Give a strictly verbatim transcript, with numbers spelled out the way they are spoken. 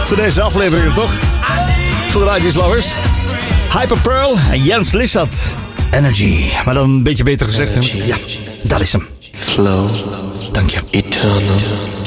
voor deze aflevering, toch? Voor de nineties lovers. Hyper Pearl en Jens Lissat. Energy. Maar dan een beetje beter gezegd. Energy. Ja, dat is hem. Flow. Dank je. Eternal.